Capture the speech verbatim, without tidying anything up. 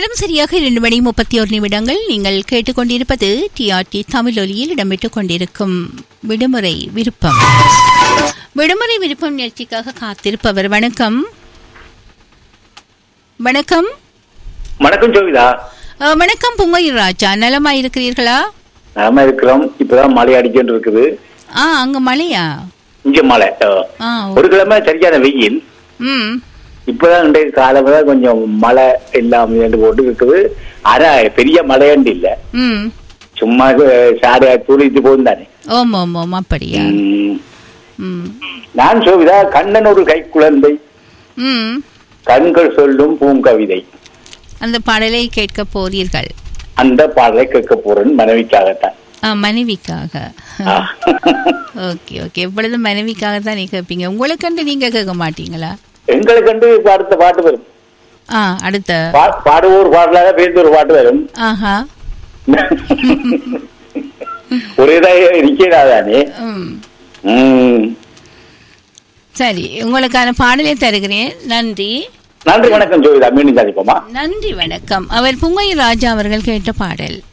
நேரம் சரியாக இரண்டு மணி முப்பத்தி ஒரு நிமிடங்கள். நீங்கள் கேட்டுக்கொண்டிருப்பது டிஆர்டி தமிழொலியில் இடம்பெற்றுக் கொண்டிருக்கும் விடுமுறை விருப்பம். விடுமுறை விருப்பம் நிகழ்ச்சிக்காக காத்திருப்பவர் வணக்கம். வணக்கம். வணக்கம் ஜோவிதா. வணக்கம் புங்கையூர் ராஜா, நலமா இருக்கிறீர்களா? நலமா இருக்கிறோம். இப்பதான் மழை அடிச்சுட்டு இருக்குது. ஆ, அங்க மழையா? இங்க மழை. ஒரு கிழமை சரியான வெயில். ம். இப்பதான் இன்றைய காலமே கொஞ்சம் மழை எல்லாம் போட்டு இருக்குது. ஆனா பெரிய மழையண்டு இல்ல, சும்மா சாடு துளித்து போந்தானே. ஓம் ஓம் ஓம் அப்படியா? நான் சோவிதா, கண்ணன் ஒரு கை குழந்தை, கண்கள் சொல்லும் பூங்கவிதை, அந்த பாடலை கேட்க போறீர்கள்? அந்த பாடலை கேட்க போறேன் மனைவிக்காகத்தான். மனைவிக்காக. Okay okay. எப்பொழுது மனைவிக்காக தான் நீங்க கேட்பீங்க, உங்களுக்கு கண்டு நீங்க கேட்க மாட்டீங்களா? எங்களுக்கு கண்டு அடுத்த பாட்டு வரும். அடுத்த பாடுவோர் பாடலாக பேருந்து ஒரு பாட்டு வரும். ஆஹா. ஒரேதான் இருக்கிறாதானே. சரி, உங்களுக்கான பாடலை தருகிறேன். நன்றி. நன்றி, வணக்கம் ஜோதிடா. மீண்டும் சந்திப்போமா? நன்றி, வணக்கம். அவர் புங்கையூர் ராஜா அவர்கள் கேட்ட பாடல்.